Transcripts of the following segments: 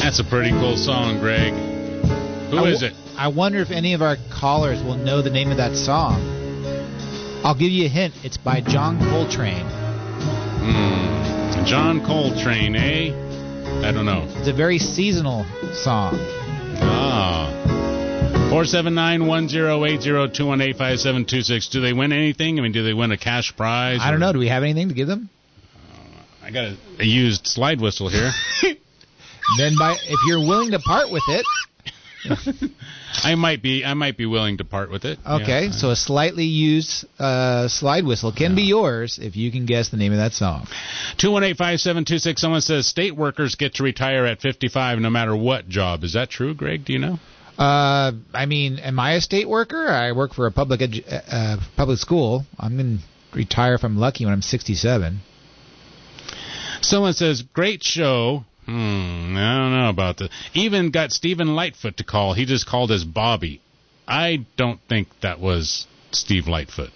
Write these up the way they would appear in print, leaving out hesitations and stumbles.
That's a pretty cool song, Greg. Who is it? I wonder if any of our callers will know the name of that song. I'll give you a hint. It's by John Coltrane. John Coltrane, eh? I don't know. It's a very seasonal song. 479-1080-218-5726. Do they win anything? I mean, do they win a cash prize? I don't know. Do we have anything to give them? I got a used slide whistle here. Then, if you're willing to part with it, I might be willing to part with it. Okay, yeah. So a slightly used slide whistle can be yours if you can guess the name of that song. 218-5726. Someone says state workers get to retire at 55 no matter what job. Is that true, Greg? Do you know? I mean, am I a state worker? I work for a public school. I'm going to retire if I'm lucky when I'm 67. Someone says, great show. I don't know about that. Even got Stephen Lightfoot to call. He just called as Bobby. I don't think that was Steve Lightfoot.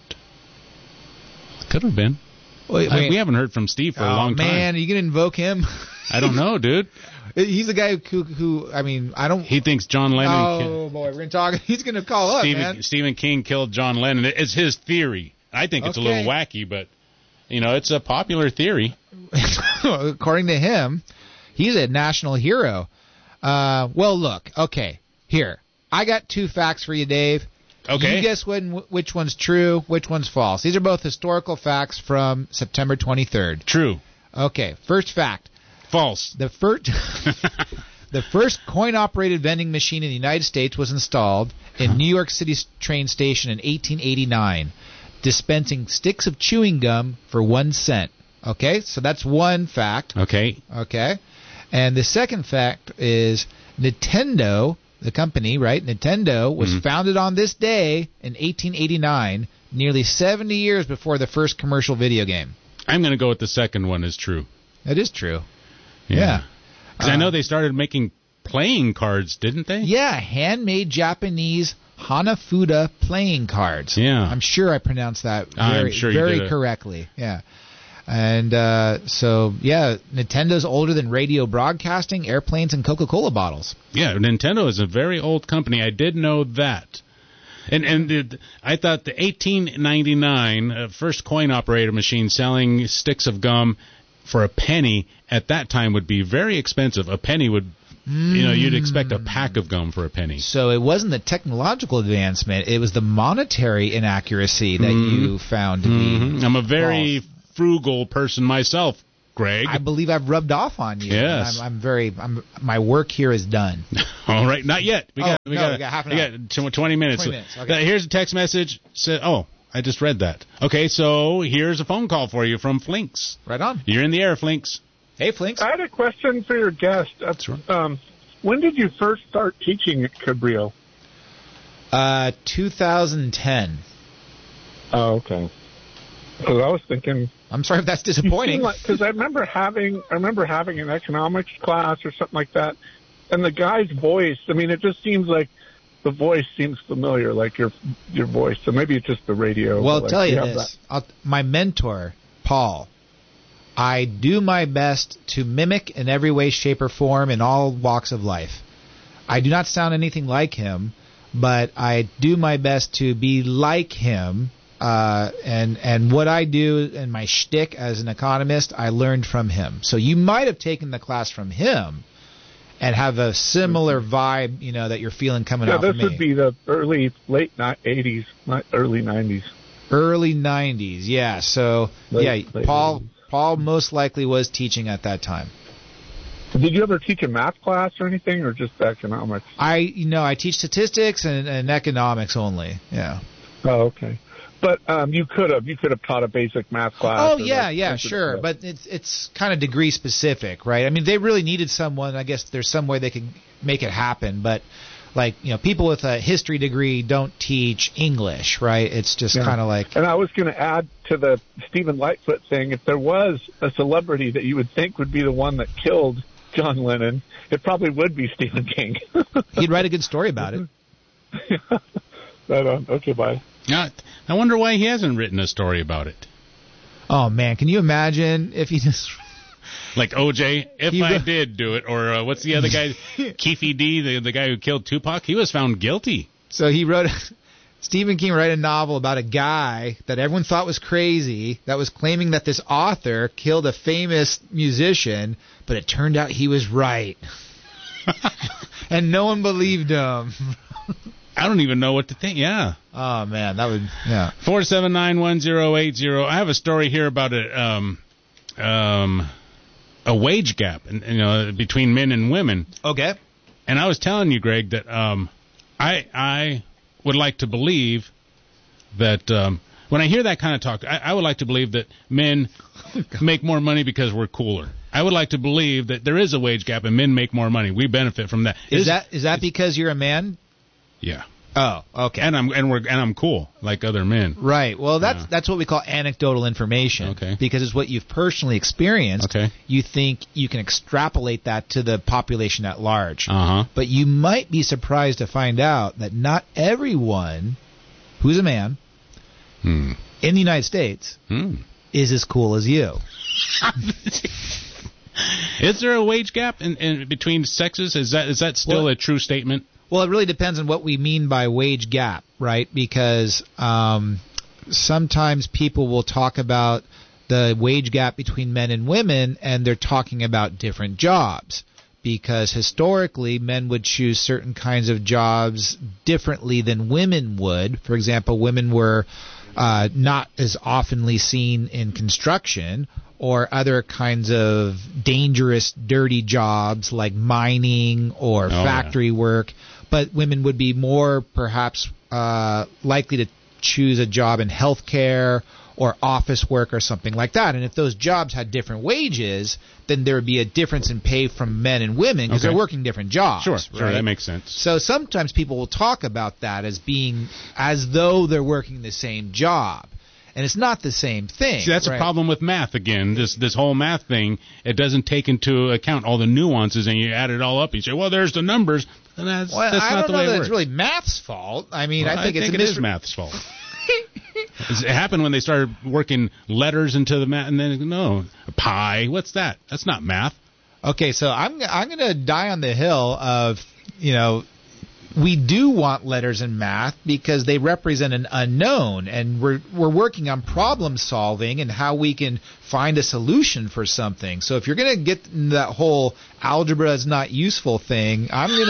Could have been. Wait. We haven't heard from Steve for a long time. Man, are you going to invoke him? I don't know, dude. He's the guy who I mean, I don't... He thinks John Lennon... Oh, boy, we're going to talk... He's going to call up, man. Stephen King killed John Lennon. It's his theory. I think it's a little wacky, but, it's a popular theory. According to him, he's a national hero. Well, look, okay, here. I got two facts for you, Dave. Okay. You guess which one's true, which one's false. These are both historical facts from September 23rd. True. Okay, first fact. False. The first coin-operated vending machine in the United States was installed in New York City's train station in 1889, dispensing sticks of chewing gum for 1 cent. Okay, so that's one fact. Okay. And the second fact is Nintendo, the company, right? Nintendo was founded on this day in 1889, nearly 70 years before the first commercial video game. I'm going to go with the second one is true. That is true. Yeah. Because I know they started making playing cards, didn't they? Yeah, handmade Japanese Hanafuda playing cards. Yeah. I'm sure I pronounced that very correctly. Yeah. And Nintendo's older than radio broadcasting, airplanes, and Coca-Cola bottles. Yeah, Nintendo is a very old company. I did know that. And I thought the 1899 first coin-operated machine selling sticks of gum for a penny at that time would be very expensive. A penny would, you'd expect a pack of gum for a penny. So it wasn't the technological advancement; it was the monetary inaccuracy that you found to be. I'm a very frugal person myself, Greg. I believe I've rubbed off on you. Yes. My work here is done. All right, not yet. We got half an hour. We got 20 minutes. 20 minutes. Okay. Here's a text message. I just read that. Okay, so here's a phone call for you from Flinks. Right on. You're in the air, Flinks. Hey, Flinks. I had a question for your guest. That's right. When did you first start teaching at Cabrillo? 2010. Oh, okay. Because I was thinking... I'm sorry if that's disappointing. Because I remember having an economics class or something like that, and the guy's voice, I mean, it just seems like the voice seems familiar, like your voice. So maybe it's just the radio. Well, I'll tell you this. My mentor, Paul, I do my best to mimic in every way, shape, or form in all walks of life. I do not sound anything like him, but I do my best to be like him. And what I do in my shtick as an economist, I learned from him. So you might have taken the class from him and have a similar vibe, that you're feeling coming off of me. Yeah, this would be the late 80s, early 90s. Early 90s, yeah. So, late Paul most likely was teaching at that time. Did you ever teach a math class or anything, or just economics? I teach statistics and economics only, yeah. Oh, okay. But you could have taught a basic math class. Oh yeah, sure. But it's kind of degree specific, right? I mean, they really needed someone. I guess there's some way they could make it happen. But people with a history degree don't teach English, right? It's just kind of like. And I was going to add to the Stephen Lightfoot thing. If there was a celebrity that you would think would be the one that killed John Lennon, it probably would be Stephen King. He'd write a good story about it. Right on. Okay, bye. I wonder why he hasn't written a story about it. Oh, man. Can you imagine if he just... Like OJ, if I did do it, or what's the other guy, Keefe D, the guy who killed Tupac, he was found guilty. So Stephen King wrote a novel about a guy that everyone thought was crazy that was claiming that this author killed a famous musician, but it turned out he was right. And no one believed him. I don't even know what to think. Yeah. Oh, man, that would, yeah. 4791080. I have a story here about a wage gap, between men and women. Okay. And I was telling you, Greg, that I would like to believe that when I hear that kind of talk, I would like to believe that men make more money because we're cooler. I would like to believe that there is a wage gap and men make more money. We benefit from that. Is that because you're a man? Yeah. Oh, okay. And I'm cool like other men. Right. Well, that's what we call anecdotal information. Okay. Because it's what you've personally experienced. Okay. You think you can extrapolate that to the population at large. Uh-huh. But you might be surprised to find out that not everyone who's a man in the United States is as cool as you. Is there a wage gap in between sexes? Is that still a true statement? Well, it really depends on what we mean by wage gap, right? Because sometimes people will talk about the wage gap between men and women, and they're talking about different jobs. Because historically, men would choose certain kinds of jobs differently than women would. For example, women were not as oftenly seen in construction or other kinds of dangerous, dirty jobs like mining or factory work. But women would be more, perhaps, likely to choose a job in healthcare or office work or something like that. And if those jobs had different wages, then there would be a difference in pay from men and women because they're working different jobs. Sure, right? that makes sense. So sometimes people will talk about that as though they're working the same job. And it's not the same thing. See, that's a problem with math again. This whole math thing, it doesn't take into account all the nuances, and you add it all up. You say, well, there's the numbers. And that's not the way it works. I don't know that it's really math's fault. I mean, I think it is math's fault. It happened when they started working letters into the math, and then, no, pi, what's that? That's not math. Okay, so I'm going to die on the hill of, we do want letters in math because they represent an unknown, and we're working on problem solving and how we can find a solution for something. So if you're going to get into that whole algebra is not useful thing,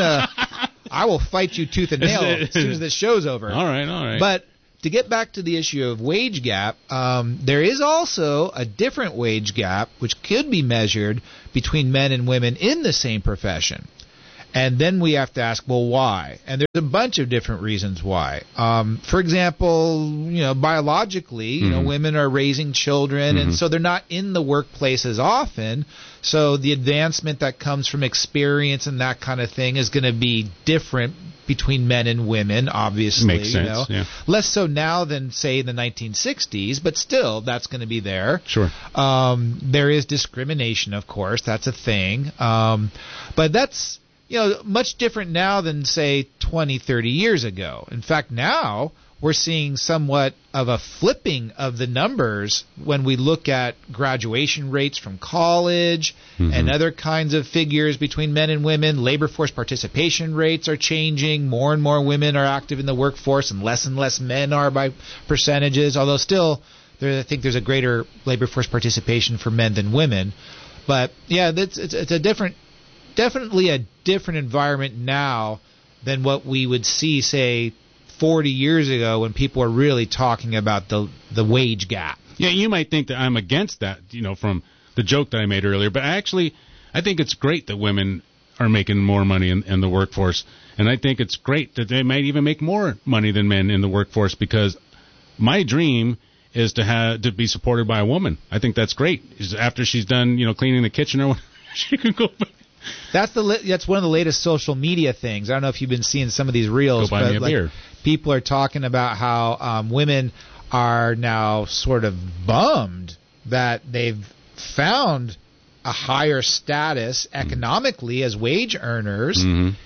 I will fight you tooth and nail as soon as this show's over. All right. But to get back to the issue of wage gap, there is also a different wage gap which could be measured between men and women in the same profession. And then we have to ask, well, why? And there's a bunch of different reasons why. For example, biologically, women are raising children, and so they're not in the workplace as often. So the advancement that comes from experience and that kind of thing is going to be different between men and women, obviously. Makes sense, yeah. Less so now than, say, in the 1960s, but still, that's going to be there. Sure. There is discrimination, of course. That's a thing. But that's much different now than, say, 20, 30 years ago. In fact, now we're seeing somewhat of a flipping of the numbers when we look at graduation rates from college and other kinds of figures between men and women. Labor force participation rates are changing. More and more women are active in the workforce, and less men are by percentages, although still I think there's a greater labor force participation for men than women. But, yeah, it's a definitely a different environment now than what we would see, say, 40 years ago when people were really talking about the wage gap. Yeah, you might think that I'm against that, from the joke that I made earlier, but I think it's great that women are making more money in the workforce, and I think it's great that they might even make more money than men in the workforce, because my dream is to be supported by a woman. I think that's great. After she's done, cleaning the kitchen or whatever, she can go. That's one of the latest social media things. I don't know if you've been seeing some of these reels, go buy me a beer. People are talking about how women are now sort of bummed that they've found a higher status economically as wage earners,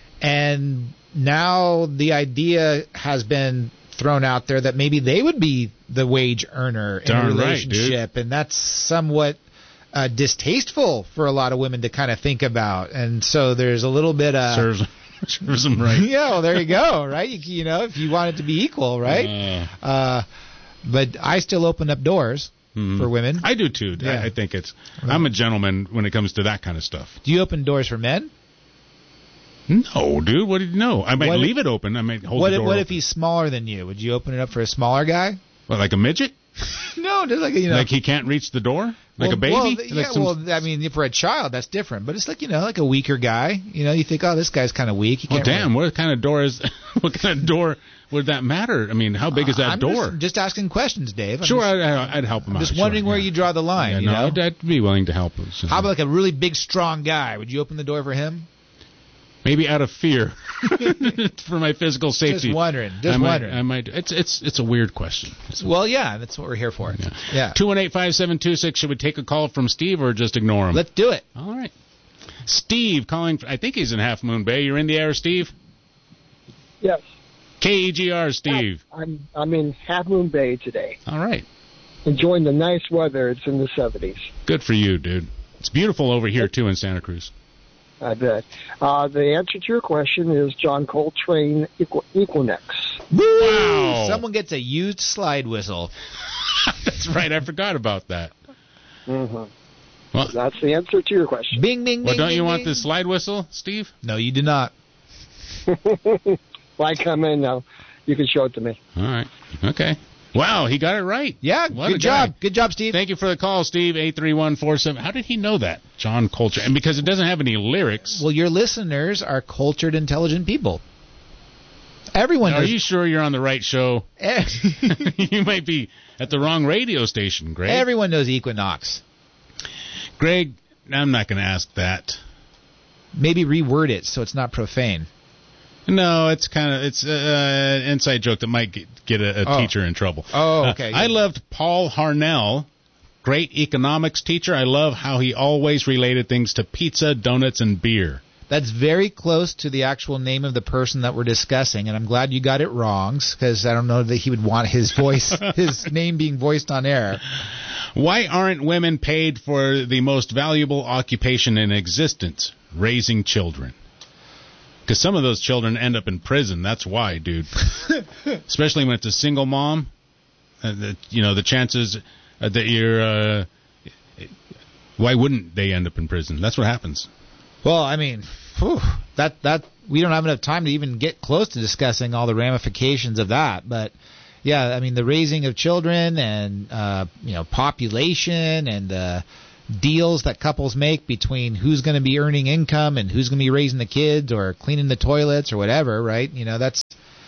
and now the idea has been thrown out there that maybe they would be the wage earner in a relationship, and that's somewhat distasteful for a lot of women to kind of think about, and so there's a little bit of serves them right. Yeah, well, there you go, right? You know, if you want it to be equal, right? But I still open up doors for women. I do too. Yeah. I think I'm a gentleman when it comes to that kind of stuff. Do you open doors for men? No, dude. What do you know? I might leave it open. I might hold the door What open. if he's smaller than you? Would you open it up for a smaller guy? What, like a midget? No, just like Like he can't reach the door? Like a baby? I mean, for a child, that's different. But it's like, like a weaker guy. You think, oh, this guy's kind of weak. He can't damn, what kind of door is... what kind of door would that matter? I mean, how big is that I'm door? Just asking questions, Dave. Sure, I'd help him out. Just wondering where you draw the line, Yeah, I'd be willing to help. How about like a really big, strong guy? Would you open the door for him? Maybe out of fear for my physical safety. Just wondering. I might. It's a weird question. Well, yeah, that's what we're here for. Yeah. 218-5726. Should we take a call from Steve or just ignore him? Let's do it. All right. Steve calling. I think he's in Half Moon Bay. You're in the air, Steve? Yes. KEGR, Steve. I'm in Half Moon Bay today. All right. Enjoying the nice weather. It's in the 70s. Good for you, dude. It's beautiful over here, too, in Santa Cruz. I bet. The answer to your question is John Coltrane Equinox. Woo! Wow. Someone gets a used slide whistle. That's right. I forgot about that. Mm-hmm. Well, that's the answer to your question. Bing, ding, well, ding, don't ding, you want ding. this slide whistle, Steve? No, you do not. When I come in now, you can show it to me. All right. Okay. Wow, he got it right. Yeah, What good a job. guy. Good job, Steve. Thank you for the call, Steve. 83147. How did he know that? John Coltrane. And because it doesn't have any lyrics. Well, your listeners are cultured, intelligent people. Everyone Are knows. you sure you're on the right show? You might be at the wrong radio station, Greg. Everyone knows Equinox. Greg, I'm not going to ask that. Maybe reword it so it's not profane. No, it's an inside joke that might get a teacher in trouble. Oh, okay. I loved Paul Harnell, great economics teacher. I love how he always related things to pizza, donuts, and beer. That's very close to the actual name of the person that we're discussing, and I'm glad you got it wrong, because I don't know that he would want his voice, his name being voiced on air. Why aren't women paid for the most valuable occupation in existence, raising children? Because some of those children end up in prison. That's why, dude. Especially when it's a single mom. The chances that you're... why wouldn't they end up in prison? That's what happens. Well, I mean, that we don't have enough time to even get close to discussing all the ramifications of that. But, yeah, I mean, the raising of children and, population and... deals that couples make between who's going to be earning income and who's going to be raising the kids or cleaning the toilets or whatever, right? That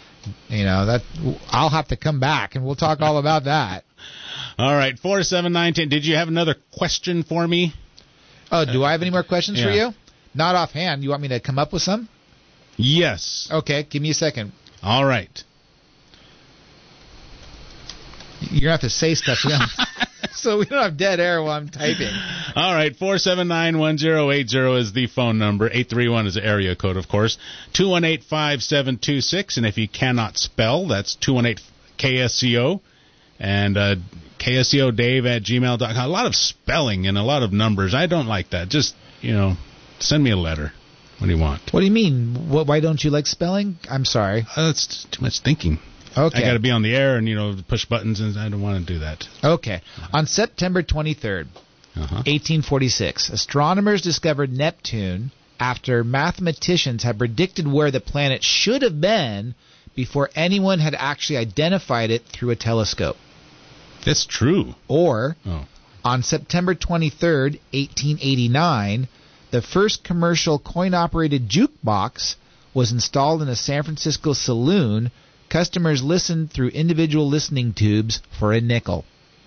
I'll have to come back and we'll talk all about that. All right, 47910. Did you have another question for me? Oh, do I have any more questions for yeah. you? Not offhand. You want me to come up with some? Yes. Okay, give me a second. All right. You're going to have to say stuff so we don't have dead air while I'm typing. All right, 479-1080 is the phone number. 831 is the area code, of course. 218-5726, and if you cannot spell, that's 218-KSCO. And KSCODave@gmail.com. A lot of spelling and a lot of numbers. I don't like that. Just, send me a letter. What do you want? What do you mean? Why don't you like spelling? I'm sorry. That's too much thinking. Okay. I got to be on the air and, push buttons, and I don't want to do that. Okay. On September 23rd, 1846, astronomers discovered Neptune after mathematicians had predicted where the planet should have been before anyone had actually identified it through a telescope. That's true. Or, on September 23rd, 1889, the first commercial coin-operated jukebox was installed in a San Francisco saloon. Customers listened through individual listening tubes for a nickel.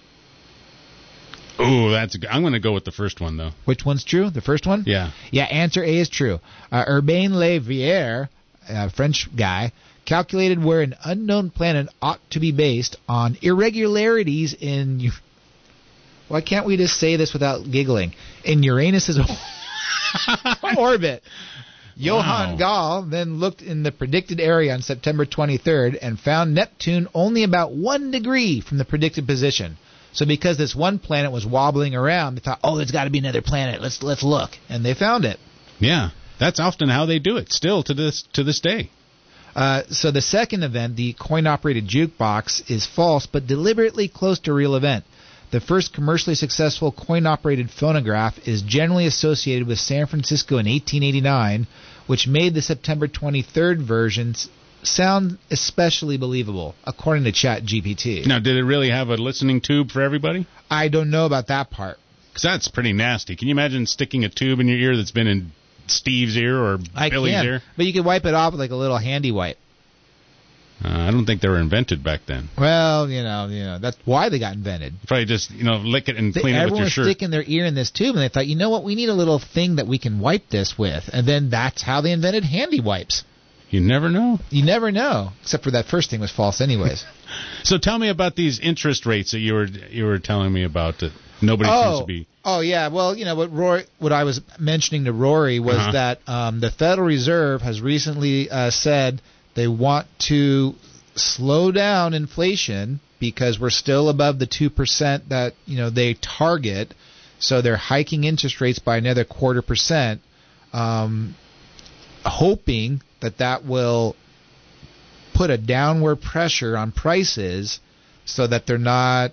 Oh, I'm going to go with the first one, though. Which one's true? The first one? Yeah. Yeah, answer A is true. Urbain Le Verrier, a French guy, calculated where an unknown planet ought to be based on irregularities in... Why can't we just say this without giggling? In Uranus's orbit. Johann Galle then looked in the predicted area on September 23rd and found Neptune only about 1 degree from the predicted position. So because this one planet was wobbling around, they thought, oh, there's got to be another planet. Let's look. And they found it. Yeah, that's often how they do it, still to this day. So the second event, the coin-operated jukebox, is false, but deliberately close to a real event. The first commercially successful coin-operated phonograph is generally associated with San Francisco in 1889, which made the September 23rd versions sound especially believable, according to ChatGPT. Now, did it really have a listening tube for everybody? I don't know about that part. Because that's pretty nasty. Can you imagine sticking a tube in your ear that's been in Steve's ear or Billy's ear? But you could wipe it off with like a little handy wipe. I don't think they were invented back then. Well, you know, that's why they got invented. Probably just, lick it and clean it with your shirt. Everyone was sticking their ear in this tube, and they thought, you know what, we need a little thing that we can wipe this with. And then that's how they invented handy wipes. You never know. You never know, except for that first thing was false anyways. So tell me about these interest rates that you were telling me about that nobody seems to be. Oh, yeah. Well, what I was mentioning to Rory was that the Federal Reserve has recently said they want to slow down inflation because we're still above the 2% that they target. So they're hiking interest rates by another 0.25%, hoping that will put a downward pressure on prices so that they're not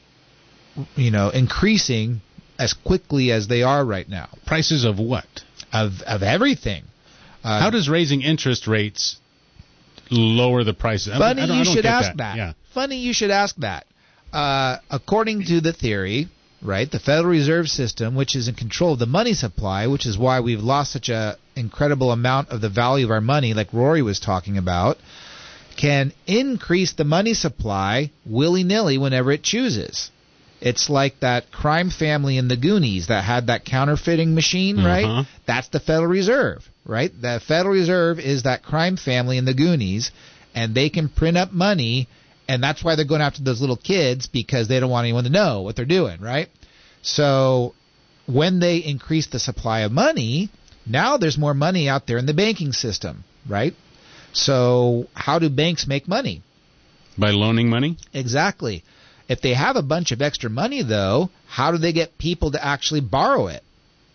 increasing as quickly as they are right now. Prices of what? Of everything. How does raising interest rates lower the prices? Funny you should ask that. Yeah. Funny you should ask that. According to the theory, right, the Federal Reserve System, which is in control of the money supply, which is why we've lost such an incredible amount of the value of our money, like Rory was talking about, can increase the money supply willy-nilly whenever it chooses. It's like that crime family in the Goonies that had that counterfeiting machine, right? That's the Federal Reserve, right? The Federal Reserve is that crime family in the Goonies, and they can print up money, and that's why they're going after those little kids, because they don't want anyone to know what they're doing, right? So when they increase the supply of money, now there's more money out there in the banking system, right? So how do banks make money? By loaning money? Exactly. If they have a bunch of extra money, though, how do they get people to actually borrow it?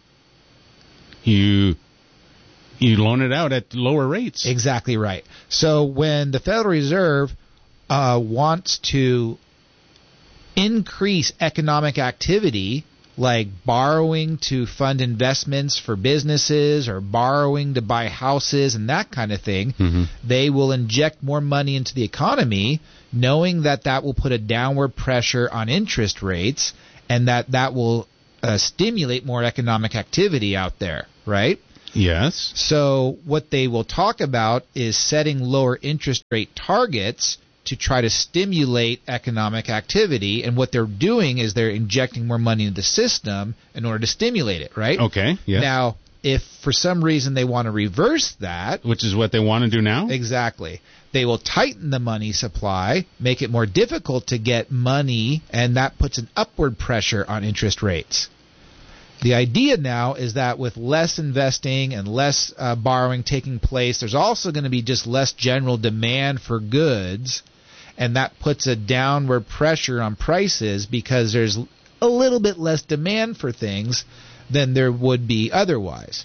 You loan it out at lower rates. Exactly right. So when the Federal Reserve wants to increase economic activity, like borrowing to fund investments for businesses or borrowing to buy houses and that kind of thing, they will inject more money into the economy, knowing that will put a downward pressure on interest rates and that will stimulate more economic activity out there, right? Yes. So what they will talk about is setting lower interest rate targets to try to stimulate economic activity, and what they're doing is they're injecting more money into the system in order to stimulate it, right? Okay, yeah. Now, if for some reason they want to reverse that... Which is what they want to do now? Exactly. They will tighten the money supply, make it more difficult to get money, and that puts an upward pressure on interest rates. The idea now is that with less investing and less borrowing taking place, there's also going to be just less general demand for goods, and that puts a downward pressure on prices because there's a little bit less demand for things than there would be otherwise.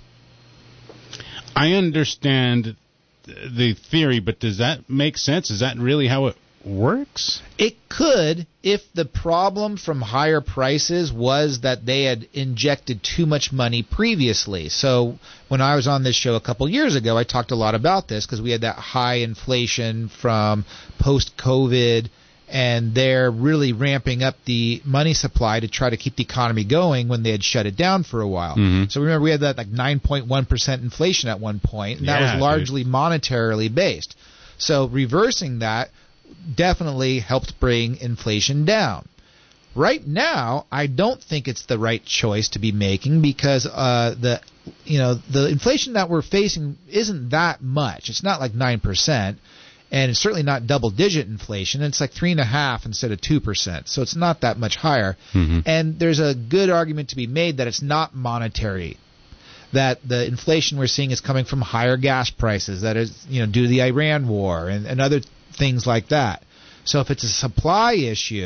I understand the theory, but does that make sense? Is that really how it works? It could, if the problem from higher prices was that they had injected too much money previously. So when I was on this show a couple years ago, I talked a lot about this because we had that high inflation from post-COVID, and they're really ramping up the money supply to try to keep the economy going when they had shut it down for a while. So remember, we had that like 9.1% inflation at one point, and that was largely monetarily based. So reversing that definitely helped bring inflation down. Right now, I don't think it's the right choice to be making because the inflation that we're facing isn't that much. It's not like 9%, and it's certainly not double-digit inflation. It's like 3.5% instead of 2%, so it's not that much higher. And there's a good argument to be made that it's not monetary, that the inflation we're seeing is coming from higher gas prices, that is, due to the Iran war and other things like that. So if it's a supply issue,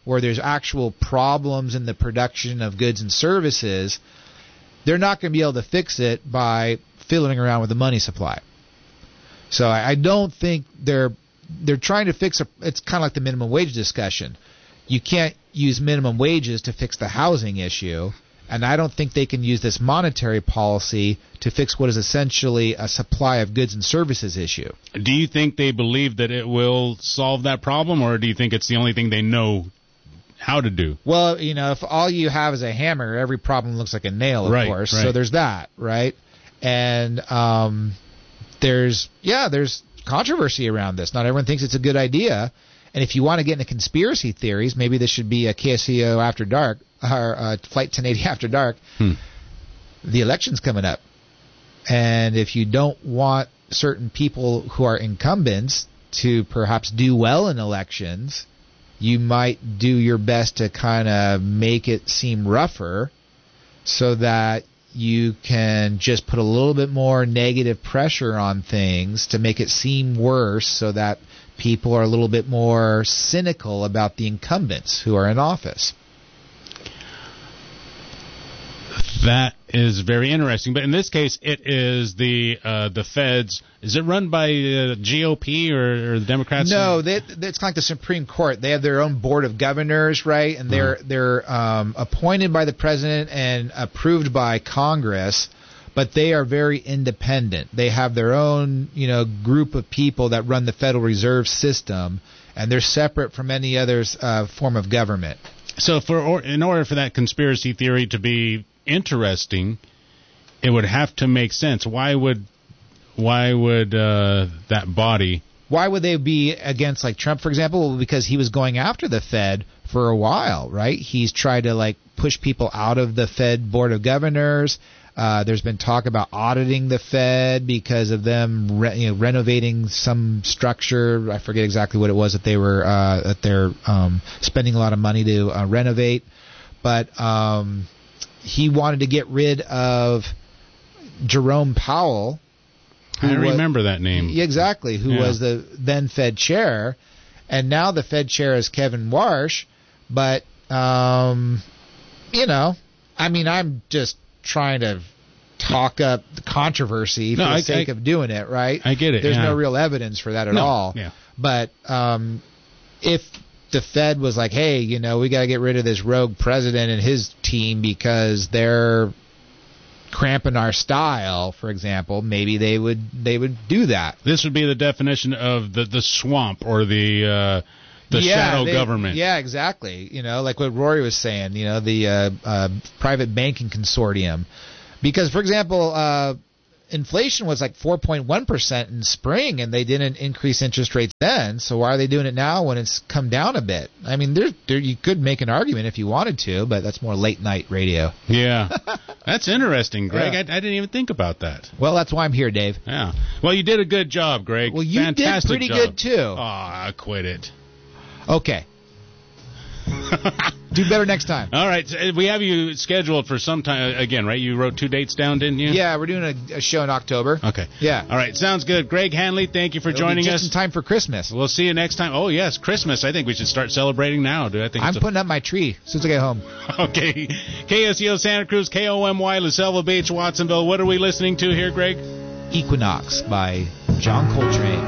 where there's actual problems in the production of goods and services, they're not going to be able to fix it by fiddling around with the money supply. So I don't think they're trying to fix it's kind of like the minimum wage discussion. You can't use minimum wages to fix the housing issue, and I don't think they can use this monetary policy to fix what is essentially a supply of goods and services issue. Do you think they believe that it will solve that problem, or do you think it's the only thing they know how to do? Well, if all you have is a hammer, every problem looks like a nail, of course. Right. So there's that, right? And there's controversy around this. Not everyone thinks it's a good idea. And if you want to get into conspiracy theories, maybe this should be a KSCO After Dark, or Flight 1080 After Dark. The election's coming up. And if you don't want certain people who are incumbents to perhaps do well in elections, you might do your best to kind of make it seem rougher so that you can just put a little bit more negative pressure on things to make it seem worse so that people are a little bit more cynical about the incumbents who are in office. That is very interesting. But in this case, it is the feds. Is it run by GOP or the Democrats? No, it's kind of like the Supreme Court. They have their own board of governors, right? And they're appointed by the president and approved by Congress, but they are very independent. They have their own, group of people that run the Federal Reserve System, and they're separate from any other form of government. So in order for that conspiracy theory to be interesting, it would have to make sense. Why would that body? Why would they be against, like, Trump, for example? Well, because he was going after the Fed for a while, right? He's tried to push people out of the Fed Board of Governors. There's been talk about auditing the Fed because of them renovating some structure. I forget exactly what it was that they were they're spending a lot of money to renovate, but he wanted to get rid of Jerome Powell. I remember that name. Exactly, who was the then Fed chair, and now the Fed chair is Kevin Warsh. But I'm just trying to talk up the controversy for the sake of doing it, right? I get it. There's no real evidence for that at all. Yeah. But if the Fed was like, hey, we got to get rid of this rogue president and his team because they're cramping our style, for example, maybe they would do that. This would be the definition of the swamp or the shadow government. Yeah, exactly. Like what Rory was saying, the private banking consortium. Because, for example, inflation was like 4.1% in spring, and they didn't increase interest rates then. So why are they doing it now when it's come down a bit? I mean, you could make an argument if you wanted to, but that's more late night radio. Yeah, that's interesting, Greg. Yeah. I didn't even think about that. Well, that's why I'm here, Dave. Yeah. Well, you did a good job, Greg. Well, you Fantastic did pretty job. Good too. I quit it. Okay. Do better next time. All right. So we have you scheduled for some time again, right? You wrote 2 dates down, didn't you? Yeah, we're doing a show in October. Okay. Yeah. All right. Sounds good. Greg Hanley, thank you for joining us. Just in time for Christmas. We'll see you next time. Oh, yes, Christmas. I think we should start celebrating now. I'm putting up my tree as soon as I get home. Okay. KSCO Santa Cruz, KOMY, La Selva Beach, Watsonville. What are we listening to here, Greg? Equinox by John Coltrane.